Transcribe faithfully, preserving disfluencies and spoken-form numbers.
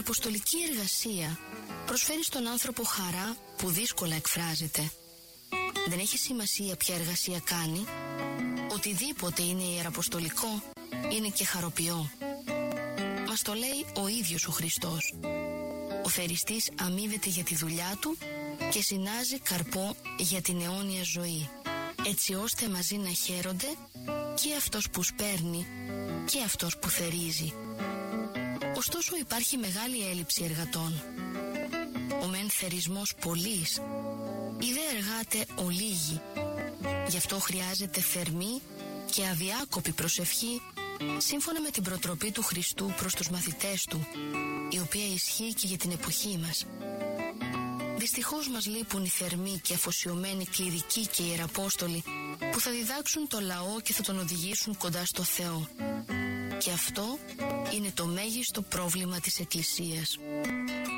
ιεραποστολική εργασία προσφέρει στον άνθρωπο χαρά που δύσκολα εκφράζεται. Δεν έχει σημασία ποια εργασία κάνει, οτιδήποτε είναι ιεραποστολικό είναι και χαροποιό. Μας το λέει ο ίδιος ο Χριστός. Ο θεριστής αμείβεται για τη δουλειά του και συνάζει καρπό για την αιώνια ζωή, έτσι ώστε μαζί να χαίρονται και αυτός που σπέρνει και αυτός που θερίζει. Ωστόσο υπάρχει μεγάλη έλλειψη εργατών. Ο μεν θερισμός πολλής, οι δε εργάτε ολίγοι. Γι' αυτό χρειάζεται θερμή και αδιάκοπη προσευχή, σύμφωνα με την προτροπή του Χριστού προς τους μαθητές του, η οποία ισχύει και για την εποχή μας. Δυστυχώς μας λείπουν οι θερμοί και αφοσιωμένοι κληρικοί και ιεραπόστολοι που θα διδάξουν το λαό και θα τον οδηγήσουν κοντά στο Θεό. Και αυτό είναι το μέγιστο πρόβλημα της Εκκλησίας.